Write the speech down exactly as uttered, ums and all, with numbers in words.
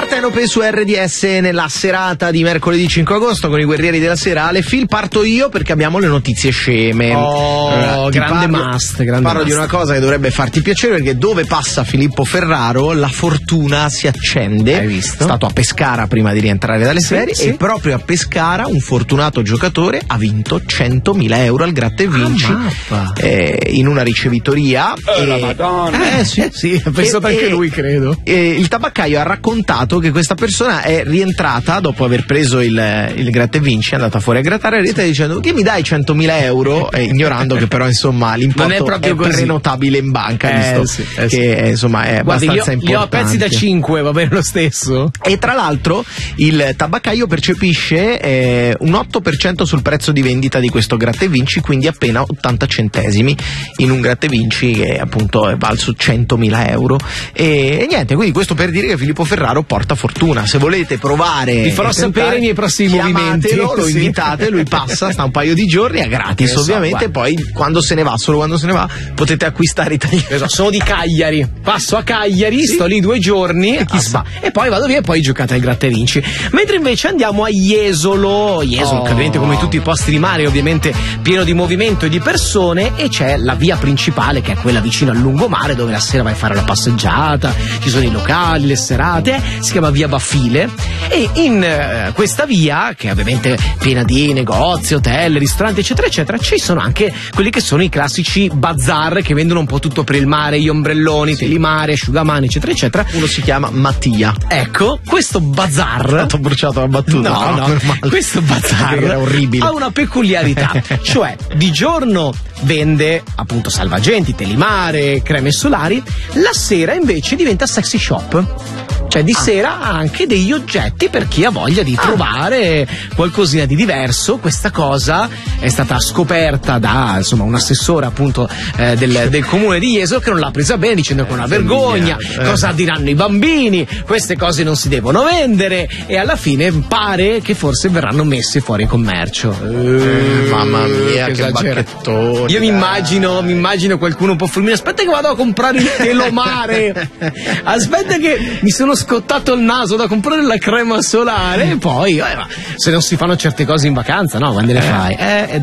Partenope su R D S nella serata di mercoledì cinque agosto con i Guerrieri della Sera. Ale Fil, parto io perché abbiamo le notizie sceme. Oh, allora, grande parlo, must, grande parlo must. di una cosa che dovrebbe farti piacere, perché dove passa Filippo Ferraro la fortuna si accende. Hai visto? È stato a Pescara prima di rientrare dalle Sì, ferie sì. e proprio a Pescara un fortunato giocatore ha vinto centomila euro al Gratta e Vinci Ah, eh, in una ricevitoria. Oh, e, la Madonna. Eh sì, Sì, ha pensato E- anche e- lui, credo. e il tabaccaio ha raccontato che questa persona è rientrata dopo aver preso il, il Gratta e Vinci, è andata fuori a grattare, è rientrata dicendo che mi dai centomila euro, e ignorando che però insomma l'importo Non è proprio è così. prenotabile in banca, Eh, visto sì, eh, sì. che insomma è Guardi, li abbastanza ho, li ho a importante. pezzi da cinque, va bene lo stesso? E tra l'altro il tabaccaio percepisce eh, un otto per cento sul prezzo di vendita di questo Gratta e Vinci, quindi appena ottanta centesimi in un Gratta e Vinci che appunto è valso centomila euro. E, e niente, quindi questo per dire che Filippo Ferraro porta fortuna. Se volete provare, Vi farò e tentare, sapere i miei prossimi movimenti. chiamatelo, lo Sì. invitate, lui passa, sta un paio di giorni, è gratis Lo so, ovviamente, guarda. poi quando se ne va, solo quando se ne va, potete acquistare italiano. Esatto, sono di Cagliari, passo a Cagliari, Sì. sto lì due giorni e chissà, e poi vado via e poi giocate al Gratta e Vinci. Mentre invece andiamo a Jesolo, Jesolo Oh. che ovviamente come tutti i posti di mare è ovviamente pieno di movimento e di persone, e c'è la via principale che è quella vicino al lungomare dove la sera vai a fare la passeggiata, ci sono i locali, le serate, si chiama via Baffile, e in eh, questa via, che è ovviamente piena di negozi, hotel, ristoranti eccetera eccetera, ci sono anche quelli che sono i classici bazar che vendono un po' tutto per il mare, gli ombrelloni, telimare, asciugamani eccetera eccetera. Uno si chiama Mattia. Ecco, questo bazar, Ho bruciato la battuta. no, no, meno male. questo Perché bazar era orribile. ha una peculiarità, cioè di giorno vende appunto salvagenti, telimare, creme solari, la sera invece diventa sexy shop. Cioè di Ah. sera ha anche degli oggetti per chi ha voglia di provare qualcosina di diverso. Questa cosa è stata scoperta da insomma un assessore appunto eh, del, del comune di Jesolo, che non l'ha presa bene dicendo che è una vergogna, eh. cosa diranno i bambini, queste cose non si devono vendere, e alla fine pare che forse verranno messi fuori commercio. Eh, mamma mia, che esagera- bacchettoni. Io mi dai. immagino, mi immagino qualcuno un po' fulmine, aspetta che vado a comprare il telomare, aspetta che mi sono scottato il naso da comprare la crema solare, e poi eh, ma se non si fanno certe cose in vacanza, no, quando le fai? Eh,